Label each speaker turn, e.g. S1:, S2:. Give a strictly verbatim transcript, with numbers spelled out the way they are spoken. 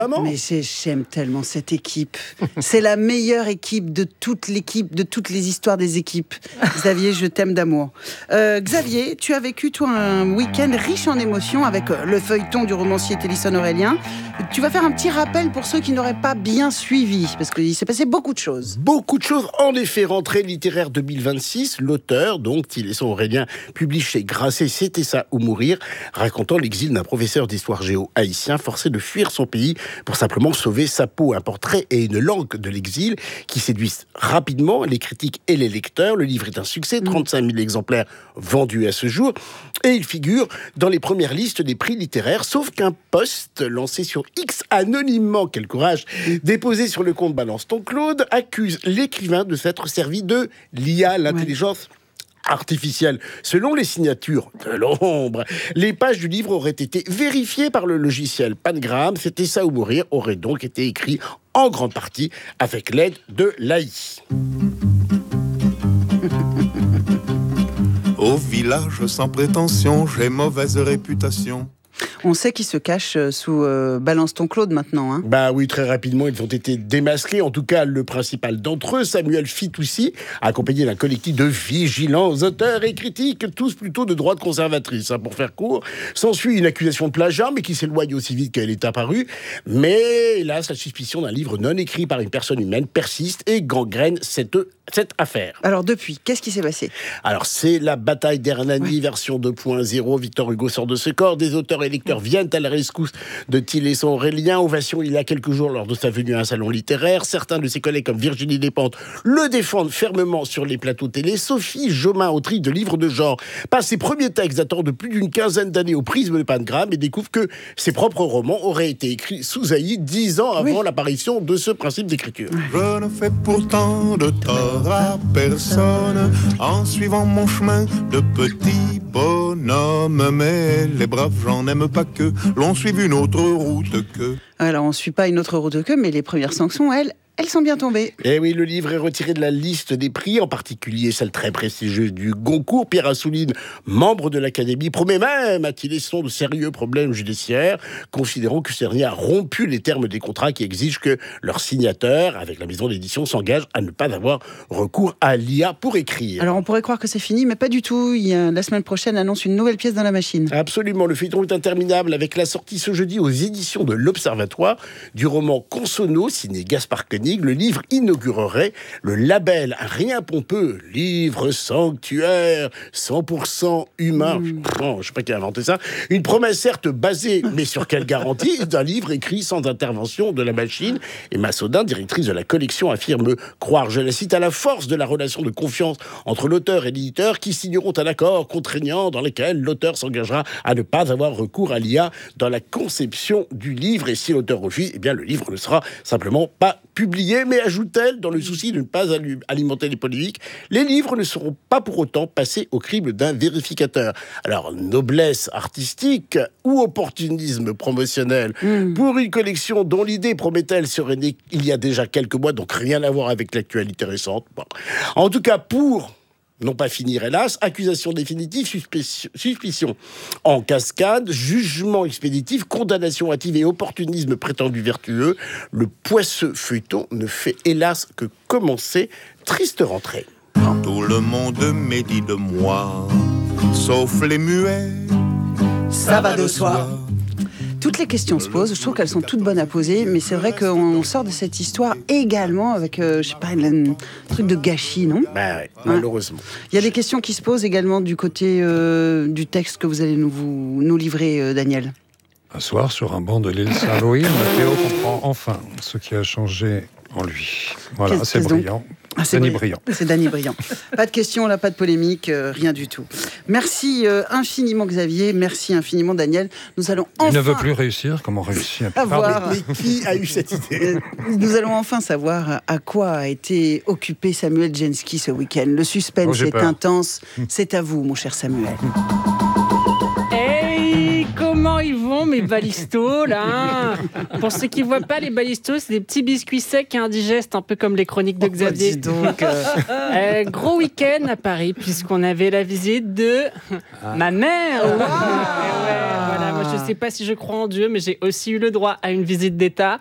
S1: Mais c'est, j'aime tellement cette équipe. C'est la meilleure équipe de toute l'équipe, de toutes les histoires des équipes. Xavier, je t'aime d'amour. Euh, Xavier, tu as vécu, toi, un week-end riche en émotions avec le feuilleton du romancier Télisson Aurélien. Tu vas faire un petit rappel pour ceux qui n'auraient pas bien suivi, parce qu'il s'est passé beaucoup de choses.
S2: Beaucoup de choses. En effet, rentrée littéraire deux mille vingt-six, l'auteur, donc Télisson Aurélien, publie chez Grasset C'était ça ou mourir, racontant l'exil d'un professeur d'histoire géo haïtien forcé de fuir son pays pour simplement sauver sa peau. Un portrait et une langue de l'exil qui séduisent rapidement les critiques et les lecteurs. Le livre est un succès, trente-cinq mille exemplaires vendus à ce jour, et il figure dans les premières listes des prix littéraires, sauf qu'un post lancé sur X anonymement, quel courage, déposé sur le compte Balance ton Claude, accuse l'écrivain de s'être servi de l'I A, l'intelligence ouais. artificielle. Selon les signatures de l'ombre, les pages du livre auraient été vérifiées par le logiciel Pangram. C'était ça ou mourir aurait donc été écrit en grande partie avec l'aide de l'A I.
S3: Au village sans prétention, j'ai mauvaise réputation.
S1: On sait qu'ils se cachent sous euh, Balance ton Claude maintenant. Hein.
S2: Bah oui, très rapidement, ils ont été démasqués. En tout cas, le principal d'entre eux, Samuel Fitoussi, accompagné d'un collectif de vigilants auteurs et critiques, tous plutôt de droite conservatrice. Hein, pour faire court, s'ensuit une accusation de plagiat, mais qui s'éloigne aussi vite qu'elle est apparue. Mais hélas, la suspicion d'un livre non écrit par une personne humaine persiste et gangrène cette, cette affaire.
S1: Alors depuis, qu'est-ce qui s'est passé ?
S2: Alors c'est la bataille d'Hernani, ouais. version deux point zéro. Victor Hugo sort de ce corps. Des auteurs et lecteurs viennent à la rescousse de Télisson Aurélien. Ovation il y a quelques jours lors de sa venue à un salon littéraire. Certains de ses collègues comme Virginie Despentes le défendent fermement sur les plateaux télé. Sophie Jomain, autrice de livres de genre, passe ses premiers textes datant de plus d'une quinzaine d'années au prisme de Pangram et découvre que ses propres romans auraient été écrits sous A I dix ans avant oui. l'apparition de ce principe d'écriture.
S3: Je ne fais pourtant de tort à personne en suivant mon chemin de petit bonhomme, mais les braves j'en aime pas que l'on suive une autre route que...
S1: Alors on ne suit pas une autre route que, mais les premières sanctions, elles, elles sont bien tombées.
S2: Eh oui, le livre est retiré de la liste des prix, en particulier celle très prestigieuse du Goncourt. Pierre Assouline, membre de l'Académie, promet même à Télisson de sérieux problèmes judiciaires, considérant que ce dernier a rompu les termes des contrats qui exigent que leur signateur, avec la maison d'édition, s'engage à ne pas avoir recours à l'I A pour écrire.
S1: Alors on pourrait croire que c'est fini, mais pas du tout. Il y a, la semaine prochaine annonce une nouvelle pièce dans la machine.
S2: Absolument, le feuilleton est interminable avec la sortie ce jeudi aux éditions de l'Observatoire du roman Consono, signé Gaspard Koenig. Le livre inaugurerait le label rien pompeux, livre sanctuaire, cent pour cent humain. Mmh. Bon, je ne sais pas qui a inventé ça. Une promesse certes basée, mais sur quelle garantie, d'un livre écrit sans intervention de la machine. Et Massaudin, directrice de la collection, affirme croire, je la cite, à la force de la relation de confiance entre l'auteur et l'éditeur qui signeront un accord contraignant dans lequel l'auteur s'engagera à ne pas avoir recours à l'I A dans la conception du livre. Et si l'auteur refuse, eh bien le livre ne sera simplement pas publié. Mais ajoute-t-elle, dans le souci de ne pas alimenter les polémiques, les livres ne seront pas pour autant passés au crible d'un vérificateur. Alors, noblesse artistique ou opportunisme promotionnel mmh. pour une collection dont l'idée, promet-elle, serait née il y a déjà quelques mois, donc rien à voir avec l'actualité récente. Bon. En tout cas, pour... non pas finir, hélas, accusation définitive, suspicion, suspicion en cascade, jugement expéditif, condamnation hâtive et opportunisme prétendu vertueux, le poisseux feuilleton ne fait hélas que commencer. Triste rentrée.
S3: Tout le monde médit de moi, sauf les muets.
S1: Ça, ça va de soi. soi. Toutes les questions se posent, je trouve qu'elles sont toutes bonnes à poser, mais c'est vrai qu'on sort de cette histoire également avec, euh, je sais pas, un truc de gâchis, non ?
S2: Bah ouais, malheureusement.
S1: Il y a des questions qui se posent également du côté euh, du texte que vous allez nous, vous, nous livrer, euh, Daniel.
S4: Un soir, sur un banc de l'île Saint-Louis, Mathéo comprend enfin ce qui a changé en lui. Voilà,
S1: Qu'est-ce,
S4: c'est brillant.
S1: Ah, c'est
S4: Dany
S1: brillant.
S4: Brillant.
S1: C'est Dany Brillant. Pas de questions, là, pas de polémique, euh, rien du tout. Merci euh, infiniment Xavier, merci infiniment Daniel. Nous allons enfin...
S4: Il ne veut plus réussir, comment réussir
S1: à voir...
S2: Mais qui a eu cette idée ?
S1: Nous allons enfin savoir à quoi a été occupé Samuel Genski ce week-end. Le suspense
S4: oh,
S1: est
S4: peur.
S1: intense. C'est à vous, mon cher Samuel.
S5: Hey, comment ils vont mes balistos là ? Pour ceux qui ne voient pas, les balistos, c'est des petits biscuits secs et indigestes, un peu comme les chroniques de Xavier.
S1: Oh, dis donc.
S5: euh, gros week-end à Paris, puisqu'on avait la visite de ah. ma mère.
S1: Wow.
S5: ouais, voilà, moi je sais pas si je crois en Dieu, mais j'ai aussi eu le droit à une visite d'État.